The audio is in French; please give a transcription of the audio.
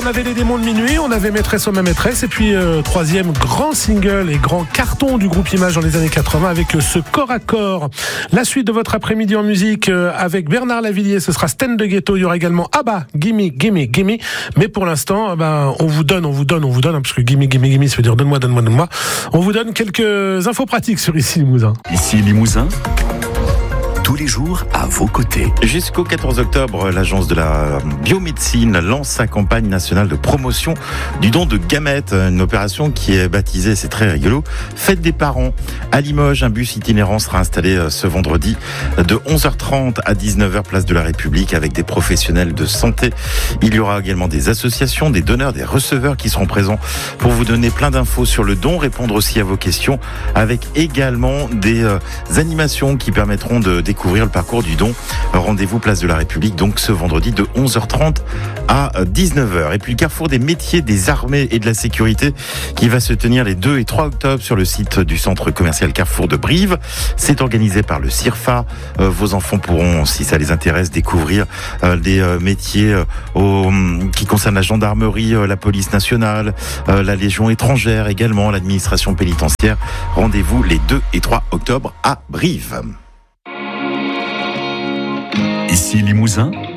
On avait les démons de minuit, on avait Maîtresse ou ma maîtresse, et puis troisième grand single et grand carton du groupe Image dans les années 80 avec ce corps à corps. La suite de votre après-midi en musique avec Bernard Lavilliers, ce sera Sten de Ghetto, il y aura également Abba, Gimme, Gimme, Gimme. Mais pour l'instant, on vous donne, parce que Gimme, Gimme, Gimme, ça veut dire donne-moi. On vous donne quelques infos pratiques sur Ici Limousin. Ici Limousin, tous les jours à vos côtés. Jusqu'au 14 octobre, l'Agence de la biomédecine lance sa campagne nationale de promotion du don de gamètes, une opération qui est baptisée, c'est très rigolo, Fête des parents. À Limoges, un bus itinérant sera installé ce vendredi de 11h30 à 19h place de la République avec des professionnels de santé. Il y aura également des associations, des donneurs, des receveurs qui seront présents pour vous donner plein d'infos sur le don, répondre aussi à vos questions avec également des animations qui permettront de découvrir le parcours du don. Rendez-vous place de la République donc ce vendredi de 11h30 à 19h. Et puis le carrefour des métiers des armées et de la sécurité qui va se tenir les 2 et 3 octobre sur le site du centre commercial Carrefour de Brive. C'est organisé par le CIRFA. Vos enfants pourront, si ça les intéresse, découvrir des métiers qui concernent la gendarmerie, la police nationale, la Légion étrangère également, l'administration pénitentiaire. Rendez-vous les 2 et 3 octobre à Brive. Ici Limousin,